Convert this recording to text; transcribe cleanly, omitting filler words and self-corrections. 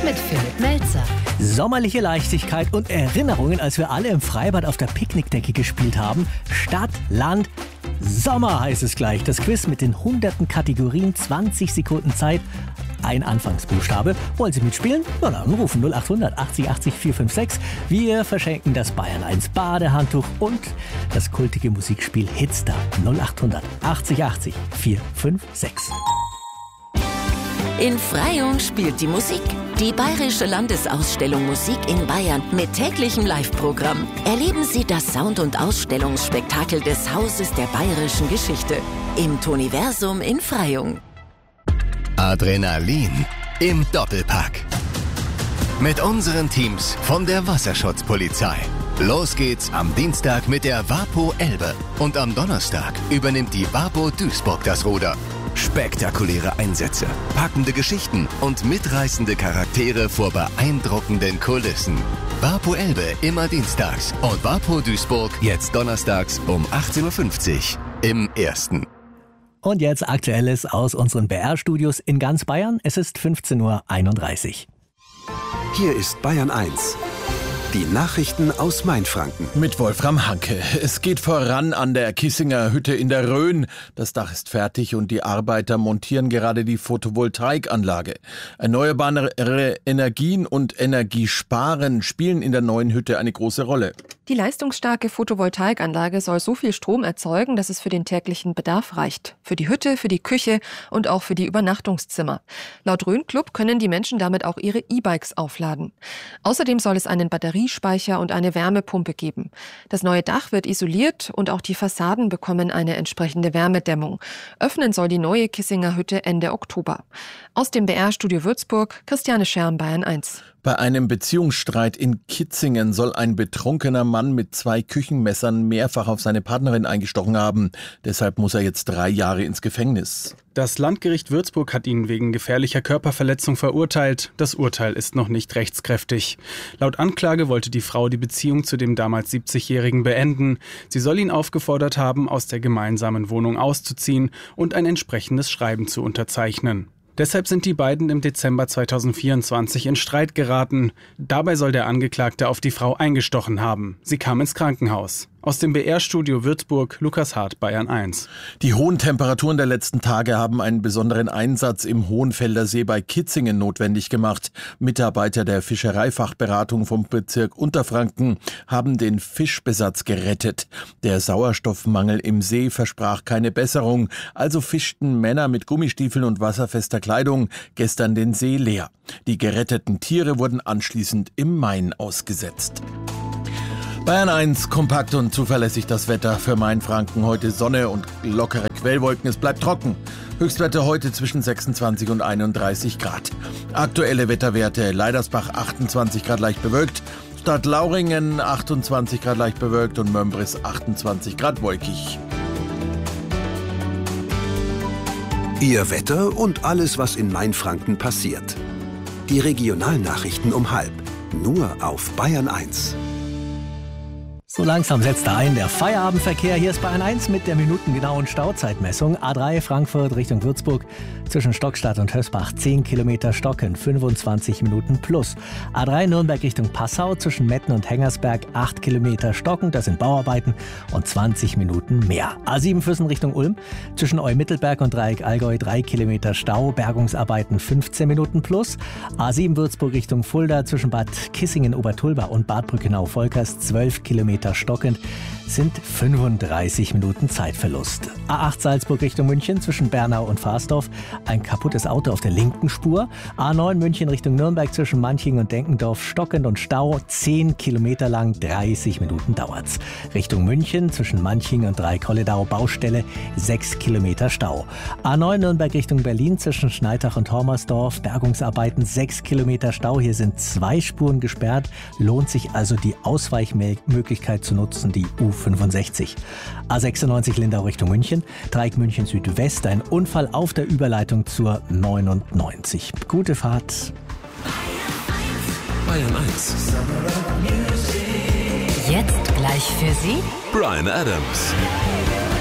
mit Philipp Melzer. Sommerliche Leichtigkeit und Erinnerungen, als wir alle im Freibad auf der Picknickdecke gespielt haben. Stadt, Land, Sommer heißt es gleich. Das Quiz mit den hunderten Kategorien, 20 Sekunden Zeit. Ein Anfangsbuchstabe. Wollen Sie mitspielen? Na dann rufen 0800 80 80 456. Wir verschenken das Bayern 1 Badehandtuch und das kultige Musikspiel Hitstar 0800 80 80 456. In Freyung spielt die Musik. Die Bayerische Landesausstellung Musik in Bayern mit täglichem Live-Programm. Erleben Sie das Sound- und Ausstellungsspektakel des Hauses der bayerischen Geschichte im Toniversum in Freyung. Adrenalin im Doppelpack. Mit unseren Teams von der Wasserschutzpolizei. Los geht's am Dienstag mit der WaPo Elbe. Und am Donnerstag übernimmt die WaPo Duisburg das Ruder. Spektakuläre Einsätze, packende Geschichten und mitreißende Charaktere vor beeindruckenden Kulissen. WaPo Elbe immer dienstags und WaPo Duisburg jetzt donnerstags um 18.50 Uhr im Ersten. Und jetzt Aktuelles aus unseren BR-Studios in ganz Bayern. Es ist 15.31 Uhr. Hier ist Bayern 1. Die Nachrichten aus Mainfranken. Mit Wolfram Hanke. Es geht voran an der Kissinger Hütte in der Rhön. Das Dach ist fertig und die Arbeiter montieren gerade die Photovoltaikanlage. Erneuerbare Energien und Energiesparen spielen in der neuen Hütte eine große Rolle. Die leistungsstarke Photovoltaikanlage soll so viel Strom erzeugen, dass es für den täglichen Bedarf reicht. Für die Hütte, für die Küche und auch für die Übernachtungszimmer. Laut Rhön-Club können die Menschen damit auch ihre E-Bikes aufladen. Außerdem soll es einen Batteriespeicher und eine Wärmepumpe geben. Das neue Dach wird isoliert und auch die Fassaden bekommen eine entsprechende Wärmedämmung. Öffnen soll die neue Kissinger Hütte Ende Oktober. Aus dem BR-Studio Würzburg, Christiane Scherm, Bayern 1. Bei einem Beziehungsstreit in Kitzingen soll ein betrunkener Mann mit 2 Küchenmessern mehrfach auf seine Partnerin eingestochen haben. Deshalb muss er jetzt 3 Jahre ins Gefängnis. Das Landgericht Würzburg hat ihn wegen gefährlicher Körperverletzung verurteilt. Das Urteil ist noch nicht rechtskräftig. Laut Anklage wollte die Frau die Beziehung zu dem damals 70-Jährigen beenden. Sie soll ihn aufgefordert haben, aus der gemeinsamen Wohnung auszuziehen und ein entsprechendes Schreiben zu unterzeichnen. Deshalb sind die beiden im Dezember 2024 in Streit geraten. Dabei soll der Angeklagte auf die Frau eingestochen haben. Sie kam ins Krankenhaus. Aus dem BR-Studio Würzburg, Lukas Hart, Bayern 1. Die hohen Temperaturen der letzten Tage haben einen besonderen Einsatz im Hohenfelder See bei Kitzingen notwendig gemacht. Mitarbeiter der Fischereifachberatung vom Bezirk Unterfranken haben den Fischbesatz gerettet. Der Sauerstoffmangel im See versprach keine Besserung, also fischten Männer mit Gummistiefeln und wasserfester Kleidung gestern den See leer. Die geretteten Tiere wurden anschließend im Main ausgesetzt. Bayern 1, kompakt und zuverlässig das Wetter für Mainfranken. Heute Sonne und lockere Quellwolken, es bleibt trocken. Höchstwerte heute zwischen 26 und 31 Grad. Aktuelle Wetterwerte: Leidersbach 28 Grad leicht bewölkt, Stadt Lauringen 28 Grad leicht bewölkt und Mömbris 28 Grad wolkig. Ihr Wetter und alles, was in Mainfranken passiert. Die Regionalnachrichten um 12:30. Nur auf Bayern 1. So langsam setzt er ein, der Feierabendverkehr. Hier ist Bayern 1 mit der minutengenauen Stauzeitmessung. A3 Frankfurt Richtung Würzburg zwischen Stockstadt und Hösbach 10 Kilometer stocken, 25 Minuten plus. A3 Nürnberg Richtung Passau zwischen Metten und Hengersberg 8 Kilometer stocken, das sind Bauarbeiten und 20 Minuten mehr. A7 Füssen Richtung Ulm zwischen Eu-Mittelberg und Dreieck Allgäu 3 Kilometer Stau, Bergungsarbeiten 15 Minuten plus. A7 Würzburg Richtung Fulda zwischen Bad Kissingen-Obertulba und Bad Brückenau-Volkers 12 Kilometer stockend, sind 35 Minuten Zeitverlust. A8 Salzburg Richtung München zwischen Bernau und Farsdorf ein kaputtes Auto auf der linken Spur. A9 München Richtung Nürnberg zwischen Manching und Denkendorf stockend und Stau 10 Kilometer lang, 30 Minuten dauert's. Richtung München zwischen Manching und Dreikolledau Baustelle 6 Kilometer Stau. A9 Nürnberg Richtung Berlin zwischen Schneitach und Hormersdorf Bergungsarbeiten 6 Kilometer Stau. Hier sind 2 Spuren gesperrt. Lohnt sich also die Ausweichmöglichkeit zu nutzen, die U65. A96 Lindau Richtung München, Dreieck München Südwest, ein Unfall auf der Überleitung zur 99. Gute Fahrt. Bayern 1. Jetzt gleich für Sie Bryan Adams.